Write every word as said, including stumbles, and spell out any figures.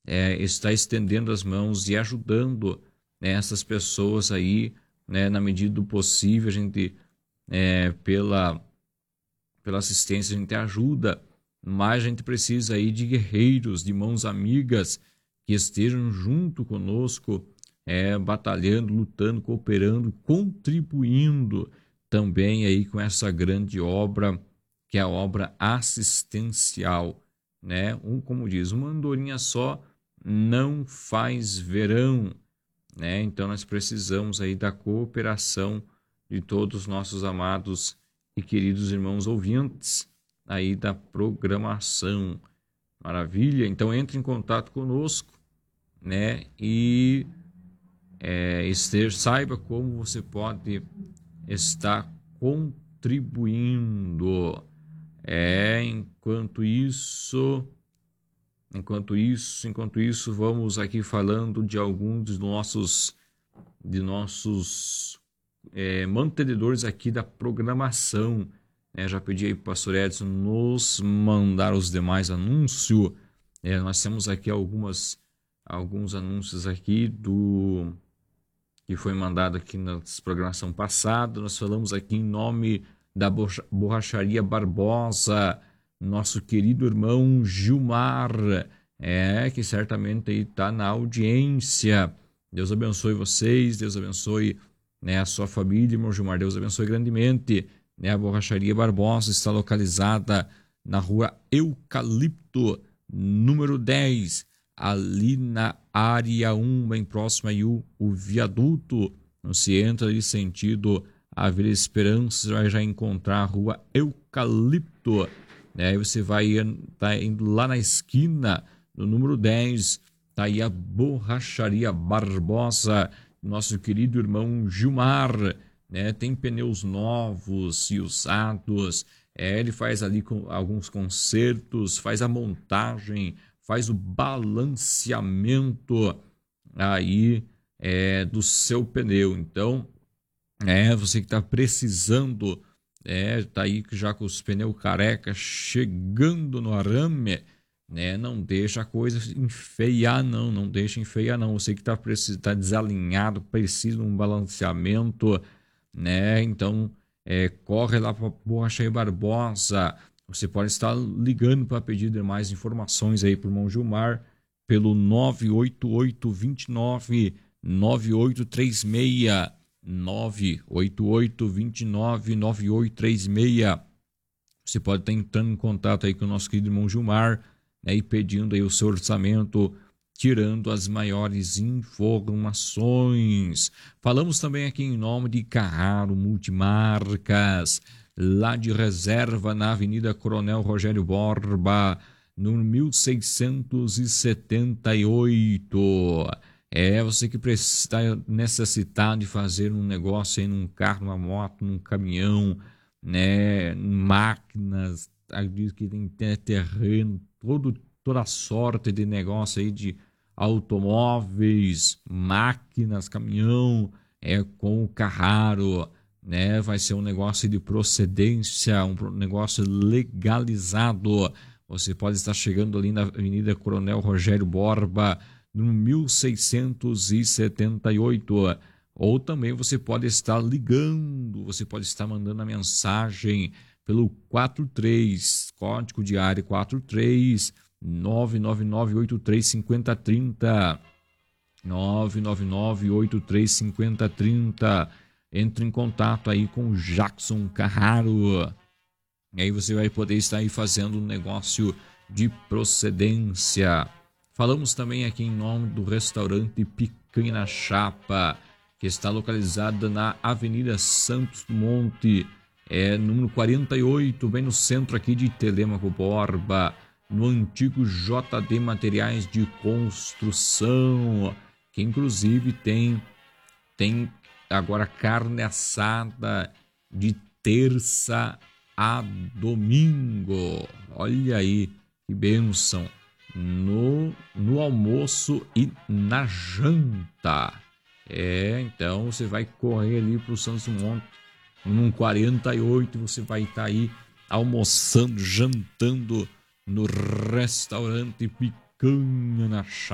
é, está estendendo as mãos e ajudando, né, essas pessoas aí, né, na medida do possível. A gente, é, pela, pela assistência, a gente ajuda, mas a gente precisa aí de guerreiros, de mãos amigas que estejam junto conosco, é, batalhando, lutando, cooperando, contribuindo também aí com essa grande obra, que é a obra assistencial, né? Um, como diz, uma andorinha só não faz verão, né? Então nós precisamos aí da cooperação de todos os nossos amados e queridos irmãos ouvintes aí da programação. Maravilha? Então entre em contato conosco, né? E é, esteja, saiba como você pode estar contribuindo. É, enquanto isso, enquanto isso, enquanto isso, vamos aqui falando de alguns dos nossos, de nossos é, mantenedores aqui da programação. É, já pedi aí para o pastor Edson nos mandar os demais anúncios. É, nós temos aqui algumas, alguns anúncios aqui do que foi mandado aqui na programação passada. Nós falamos aqui em nome da Borracharia Barbosa, nosso querido irmão Gilmar, é, que certamente está na audiência. Deus abençoe vocês, Deus abençoe, né, a sua família, irmão Gilmar, Deus abençoe grandemente. Né, a Borracharia Barbosa está localizada na rua Eucalipto, número dez, ali na área um, bem próximo aí o, o viaduto. Não se entra ali sentido a Vila Esperança, você vai já encontrar a rua Eucalipto, né? Aí você vai tá indo lá na esquina, no número dez, tá aí a Borracharia Barbosa, nosso querido irmão Gilmar, né? Tem pneus novos e usados, é, ele faz ali com alguns consertos, faz a montagem, faz o balanceamento aí é, do seu pneu. Então, é, você que está precisando, é, tá aí já com os pneus careca chegando no arame, né? Não deixa a coisa enfeiar, não, não deixa enfeiar, não. Você que está tá desalinhado, precisa de um balanceamento, né? Então, é, corre lá para a Borracharia Barbosa. Você pode estar ligando para pedir mais informações aí para o irmão Gilmar pelo nove oito oito, dois nove, nove oito três seis, nove oito oito, dois nove, nove oito três seis. Você pode estar entrando em contato aí com o nosso querido irmão Gilmar, né, e pedindo aí o seu orçamento, tirando as maiores informações. Falamos também aqui em nome de Carraro Multimarcas, lá de Reserva, na Avenida Coronel Rogério Borba, no mil seiscentos e setenta e oito. É, você que está necessitado de fazer um negócio aí num carro, numa moto, num caminhão, né, máquinas, diz que tem terreno, todo, toda sorte de negócio aí de automóveis, máquinas, caminhão, é com o Carraro, né? Vai ser um negócio de procedência, um negócio legalizado. Você pode estar chegando ali na Avenida Coronel Rogério Borba, no mil seiscentos e setenta e oito. Ou também você pode estar ligando, você pode estar mandando a mensagem pelo quatro três, código de área quatro três, nove nove nove oito três cinco zero três zero, nove nove nove oito três cinco zero três zero. Entre em contato aí com o Jackson Carraro. E aí você vai poder estar aí fazendo um negócio de procedência. Falamos também aqui em nome do restaurante Picanha na Chapa, que está localizada na Avenida Santos Monte, é, número quarenta e oito, bem no centro aqui de Telêmaco Borba, no antigo J D Materiais de Construção, que inclusive tem, tem agora carne assada de terça a domingo. Olha aí que bênção, no, no almoço e na janta. É, então você vai correr ali para o Santos Monte, num quarenta e oito, você vai estar tá aí almoçando, jantando no restaurante Picanha na Chapa.